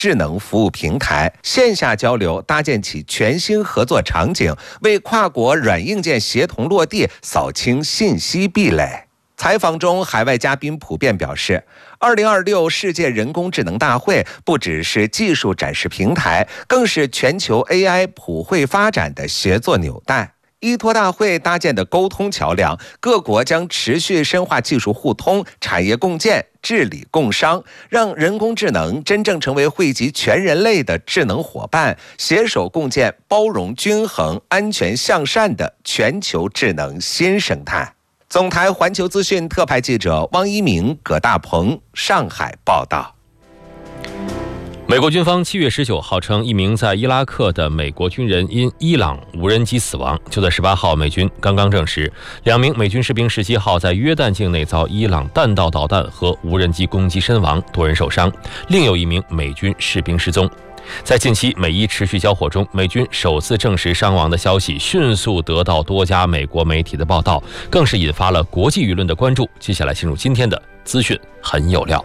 智能服务平台，线下交流搭建起全新合作场景，为跨国软硬件协同落地扫清信息壁垒。采访中，海外嘉宾普遍表示，2026世界人工智能大会不只是技术展示平台，更是全球 AI 普惠发展的协作纽带。依托大会搭建的沟通桥梁，各国将持续深化技术互通、产业共建、治理共商，让人工智能真正成为惠及全人类的智能伙伴，携手共建包容、均衡、安全向善的全球智能新生态。总台环球资讯特派记者汪一鸣、葛大鹏上海报道。 美国军方7月19号称，一名在伊拉克的美国军人因伊朗无人机死亡。就在18号，美军刚刚证实，2名美军士兵17号在约旦境内遭伊朗弹道导弹和无人机攻击身亡，多人受伤，另有1名美军士兵失踪。在近期美伊持续交火中，美军首次证实伤亡的消息迅速得到多家美国媒体的报道，更是引发了国际舆论的关注。接下来进入今天的资讯很有料。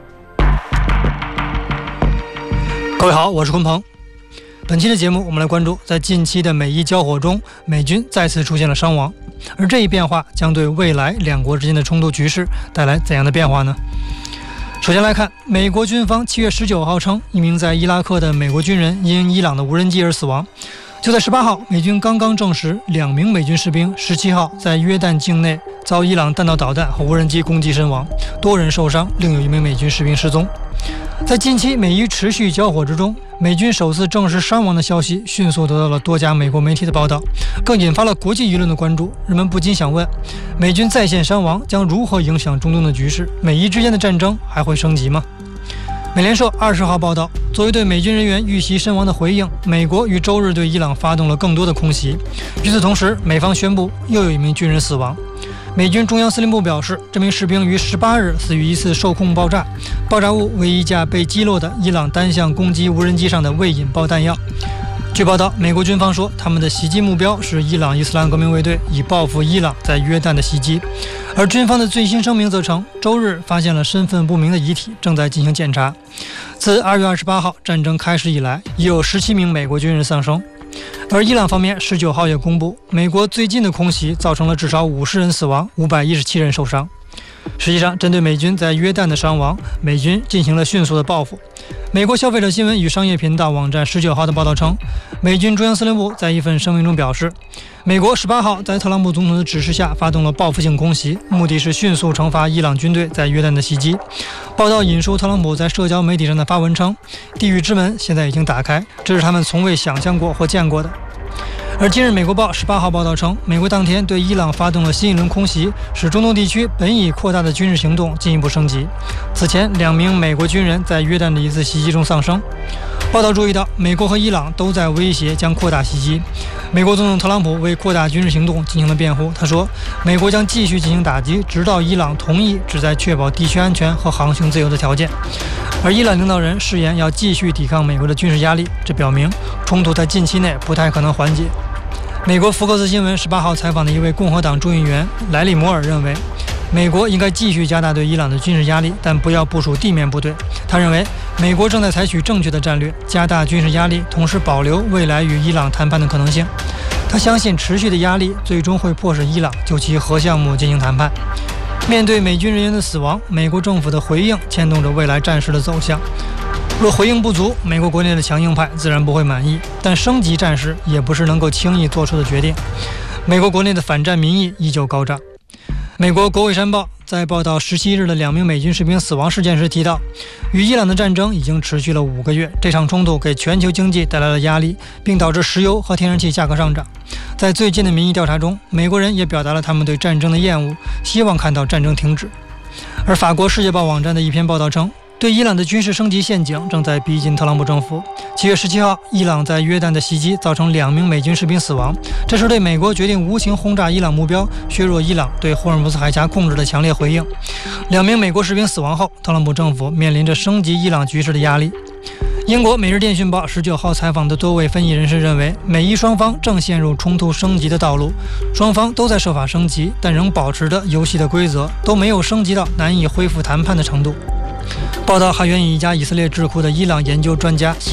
各位好，我是鲲鹏。本期的节目我们来关注，在近期的美伊交火中，美军再次出现了伤亡，而这一变化将对未来两国之间的冲突局势带来怎样的变化呢？首先来看，美国军方7月19号称，一名在伊拉克的美国军人因伊朗的无人机而死亡。就在18号，美军刚刚证实2名美军士兵17号在约旦境内遭伊朗弹道导弹和无人机攻击身亡，多人受伤，另有1名美军士兵失踪。在近期美伊持续交火之中，美军首次证实伤亡的消息迅速得到了多家美国媒体的报道，更引发了国际舆论的关注。人们不禁想问，美军再现伤亡将如何影响中东的局势？美伊之间的战争还会升级吗？美联社20号报道，作为对美军人员遇袭身亡的回应，美国于周日对伊朗发动了更多的空袭。与此同时，美方宣布又有1名军人死亡。美军中央司令部表示，这名士兵于18日死于一次受控爆炸，爆炸物为一架被击落的伊朗单向攻击无人机上的未引爆弹药。据报道，美国军方说，他们的袭击目标是伊朗伊斯兰革命卫队，以报复伊朗在约旦的袭击。而军方的最新声明则称，周日发现了身份不明的遗体，正在进行检查。自2月28号战争开始以来，已有17名美国军人丧生。而伊朗方面19号也公布，美国最近的空袭造成了至少50人死亡，517人受伤。实际上，针对美军在约旦的伤亡，美军进行了迅速的报复。美国消费者新闻与商业频道网站19号的报道称，美军中央司令部在一份声明中表示，美国18号在特朗普总统的指示下发动了报复性空袭，目的是迅速惩罚伊朗军队在约旦的袭击。报道引述特朗普在社交媒体上的发文称，地狱之门现在已经打开，这是他们从未想象过或见过的。而今日美国报18号报道称，美国当天对伊朗发动了新一轮空袭，使中东地区本已扩大的军事行动进一步升级。此前2名美国军人在约旦的一次袭击中丧生。报道注意到，美国和伊朗都在威胁将扩大袭击。美国总统特朗普为扩大军事行动进行了辩护，他说，美国将继续进行打击，直到伊朗同意旨在确保地区安全和航行自由的条件。而伊朗领导人誓言要继续抵抗美国的军事压力，这表明冲突在近期内不太可能缓解。美国福克斯新闻18号采访的一位共和党众议员莱利摩尔认为，美国应该继续加大对伊朗的军事压力，但不要部署地面部队。他认为，美国正在采取正确的战略，加大军事压力，同时保留未来与伊朗谈判的可能性。他相信持续的压力最终会迫使伊朗就其核项目进行谈判。面对美军人员的死亡，美国政府的回应牵动着未来战事的走向。若回应不足，美国国内的强硬派自然不会满意，但升级战事也不是能够轻易做出的决定。美国国内的反战民意依旧高涨。美国国会山报在报道17日的2名美军士兵死亡事件时提到，与伊朗的战争已经持续了5个月，这场冲突给全球经济带来了压力，并导致石油和天然气价格上涨。在最近的民意调查中，美国人也表达了他们对战争的厌恶，希望看到战争停止。而法国《世界报》网站的一篇报道称，对伊朗的军事升级陷阱正在逼近特朗普政府。7月17号，伊朗在约旦的袭击造成2名美军士兵死亡，这是对美国决定无情轰炸伊朗目标、削弱伊朗对霍尔木兹海峡控制的强烈回应。2名美国士兵死亡后，特朗普政府面临着升级伊朗局势的压力。英国《每日电讯报》19号采访的多位分析人士认为，美伊双方正陷入冲突升级的道路，双方都在设法升级，但仍保持着游戏的规则，都没有升级到难以恢复谈判的程度。报道还援引一家以色列智库的伊朗研究专家